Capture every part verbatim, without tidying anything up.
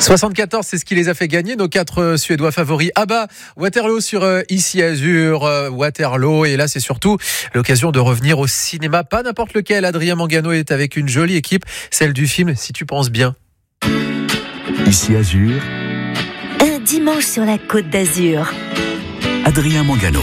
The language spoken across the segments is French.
soixante-quatorze, c'est ce qui les a fait gagner, nos quatre euh, Suédois favoris. Ah bah, Waterloo sur euh, Ici Azur, euh, Waterloo. Et là, c'est surtout l'occasion de revenir au cinéma. Pas n'importe lequel. Adrien Mangano est avec une jolie équipe, celle du film Si tu penses bien. Ici Azur. Un dimanche sur la Côte d'Azur. Adrien Mangano.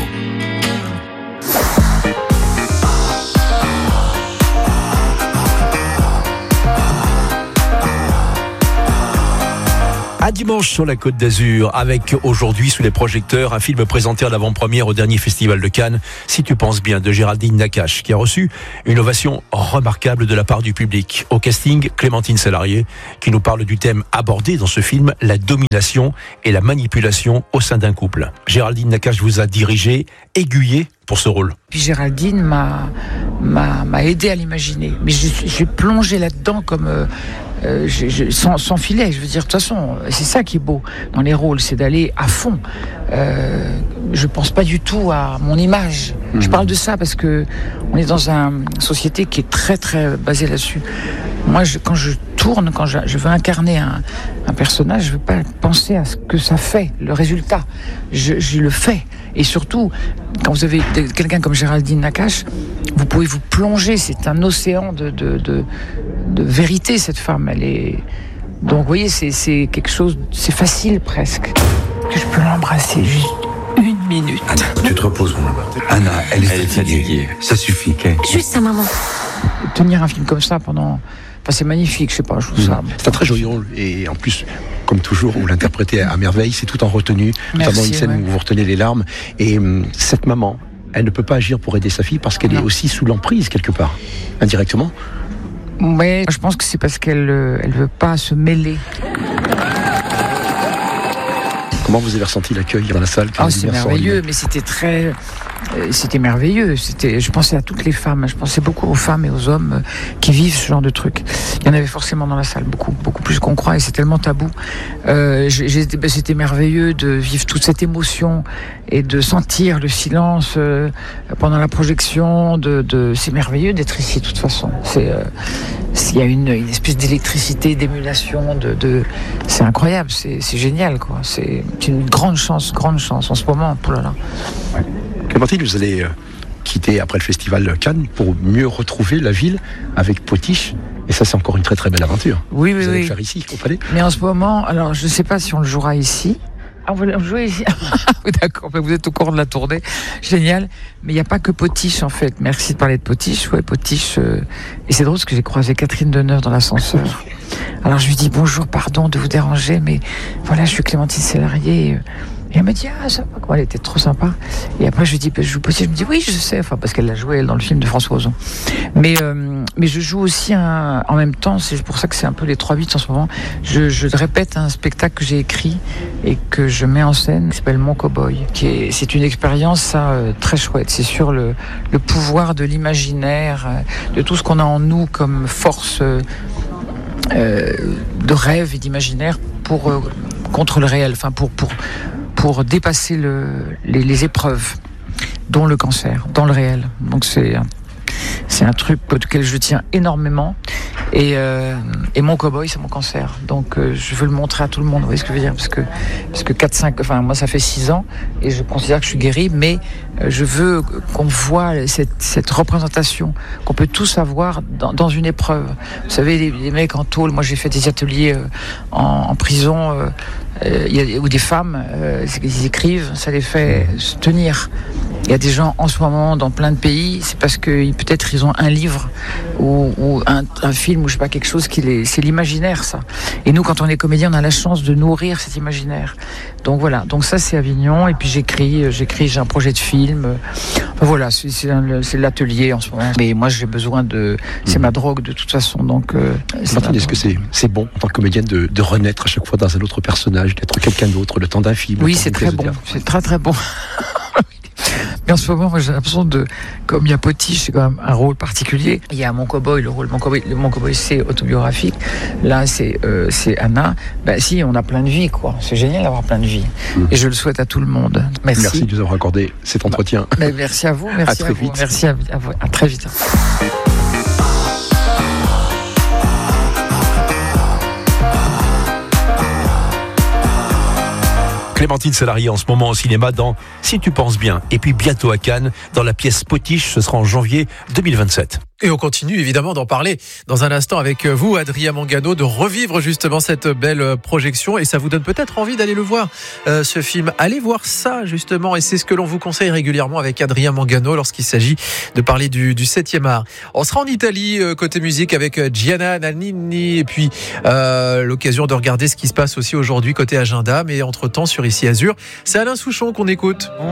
À dimanche sur la Côte d'Azur, avec aujourd'hui sous les projecteurs un film présenté en avant-première au dernier festival de Cannes, Si tu penses bien, de Géraldine Nakache, qui a reçu une ovation remarquable de la part du public. Au casting, Clémentine Sélarié, qui nous parle du thème abordé dans ce film, la domination et la manipulation au sein d'un couple. Géraldine Nakache vous a dirigé, aiguillé pour ce rôle. Puis Géraldine m'a, m'a, m'a aidé à l'imaginer. Mais j'ai, j'ai plongé là-dedans comme... Euh, Euh, je, je, sans, sans filet, je veux dire, de toute façon, c'est ça qui est beau dans les rôles, c'est d'aller à fond. Euh, je pense pas du tout à mon image. Mmh. Je parle de ça parce que on est dans une société qui est très très basée là-dessus. Moi, je, quand je tourne, quand je, je veux incarner un, un personnage, je veux pas penser à ce que ça fait, le résultat. Je, je le fais. Et surtout, quand vous avez quelqu'un comme Géraldine Nakache, vous pouvez vous plonger. C'est un océan de, de, de, de vérité, cette femme. Elle est... Donc, vous voyez, c'est, c'est quelque chose... C'est facile, presque. Que je peux l'embrasser juste une minute. Anna, tu te reposes, mon amour. Anna, elle est elle fatiguée. fatiguée. Ça suffit, okay. Juste ça, maman. Tenir un film comme ça pendant... Enfin, c'est magnifique, je sais pas, je trouve mmh. ça... C'est un très joli rôle. Et en plus... Comme toujours, vous l'interprétez à merveille, c'est tout en retenue, notamment une scène ouais. où vous retenez les larmes. Et hum, cette maman, elle ne peut pas agir pour aider sa fille parce qu'elle non. est aussi sous l'emprise quelque part, indirectement. Oui, je pense que c'est parce qu'elle elle veut pas se mêler. Comment vous avez ressenti l'accueil dans la salle? Oh, c'est merveilleux, mais c'était très... C'était merveilleux. C'était, je pensais à toutes les femmes. Je pensais beaucoup aux femmes et aux hommes qui vivent ce genre de trucs. Il y en avait forcément dans la salle, beaucoup, beaucoup plus qu'on croit, et c'est tellement tabou. Euh, j'ai, ben, c'était merveilleux de vivre toute cette émotion et de sentir le silence euh, pendant la projection. De, de, c'est merveilleux d'être ici, de toute façon. C'est, euh, il y a une, une espèce d'électricité, d'émulation. De, de, c'est incroyable. C'est, c'est génial, quoi. C'est, c'est une grande chance, grande chance en ce moment. Oh là là. Ouais. Clémentine, vous allez quitter après le festival Cannes pour mieux retrouver la ville avec Potiche. Et ça, c'est encore une très très belle aventure. Oui, oui, vous allez oui. le faire ici, au Palais. Mais en ce moment, alors je ne sais pas si on le jouera ici. Ah, on va le jouer ici. D'accord, vous êtes au courant de la tournée. Génial. Mais il n'y a pas que Potiche, en fait. Merci de parler de Potiche. Ouais, Potiche. Euh... Et c'est drôle parce que j'ai croisé Catherine Deneuve dans l'ascenseur. Alors je lui dis bonjour, pardon de vous déranger, mais voilà, je suis Clémentine Sélarié. Et elle me dit, ah, ça va, quoi. Elle était trop sympa. Et après, je lui dis, bah, je joue Potiche. Elle me dit, oui, je sais. Enfin, parce qu'elle l'a joué, elle, dans le film de François Ozon. Mais, euh, mais je joue aussi un, en même temps, c'est pour ça que c'est un peu les trois huit en ce moment. Je, je répète un spectacle que j'ai écrit et que je mets en scène, qui s'appelle Mon Cowboy. Qui est, c'est une expérience, ça, euh, très chouette. C'est sur le, le pouvoir de l'imaginaire, euh, de tout ce qu'on a en nous comme force, euh, euh, de rêve et d'imaginaire pour, euh, contre le réel. Enfin, pour, pour, pour dépasser le, les, les épreuves, dont le cancer, dans le réel. Donc c'est un, c'est un truc auquel je tiens énormément. Et, euh, et mon cow-boy, c'est mon cancer. Donc euh, je veux le montrer à tout le monde, vous voyez ce que je veux dire, parce que, parce que quatre cinq, enfin moi ça fait six ans, et je considère que je suis guérie, mais euh, je veux qu'on voit cette, cette représentation, qu'on peut tous avoir dans, dans une épreuve. Vous savez, les, les mecs en tôle, moi j'ai fait des ateliers euh, en, en prison, euh, euh, y a, où des femmes, euh, ils écrivent, ça les fait se tenir. Il y a des gens en ce moment dans plein de pays, c'est parce que peut-être ils ont un livre ou, ou un, un film ou je sais pas, quelque chose qui les, c'est l'imaginaire, ça. Et nous, quand on est comédien, on a la chance de nourrir cet imaginaire. Donc voilà, donc ça c'est Avignon, et puis j'écris, j'écris, j'ai un projet de film. Enfin, voilà, c'est, c'est, un, c'est l'atelier en ce moment. Mais moi j'ai besoin de, c'est mmh. ma drogue de toute façon. Donc, euh, Martine, est-ce que c'est, c'est bon en tant que comédienne de, de renaître à chaque fois dans un autre personnage, d'être quelqu'un d'autre, le temps d'un film? Oui, c'est très bon, c'est très très bon. Mais en ce moment, moi, j'ai l'impression de, comme il y a Potiche, c'est quand même un rôle particulier. Il y a Mon Cowboy, le rôle Mon Cowboy, le Mon Cowboy, c'est autobiographique. Là, c'est, euh, c'est Anna. Ben, si, on a plein de vies, quoi. C'est génial d'avoir plein de vies. Mmh. Et je le souhaite à tout le monde. Merci. Merci de nous avoir accordé cet entretien. Ben, merci à vous. Merci à, très à vous. Vite. Merci à, à vous. À très vite. Clémentine Salarié en ce moment au cinéma dans Si tu penses bien. Et puis bientôt à Cannes, dans la pièce Potiche, ce sera en janvier deux mille vingt-sept. Et on continue évidemment d'en parler dans un instant avec vous, Adrien Mangano, de revivre justement cette belle projection. Et ça vous donne peut-être envie d'aller le voir, euh, ce film. Allez voir ça justement. Et c'est ce que l'on vous conseille régulièrement avec Adrien Mangano lorsqu'il s'agit de parler du, du septième art. On sera en Italie euh, côté musique avec Gianna Nannini. Et puis euh, l'occasion de regarder ce qui se passe aussi aujourd'hui côté agenda. Mais entre-temps sur Ici Azur, c'est Alain Souchon qu'on écoute.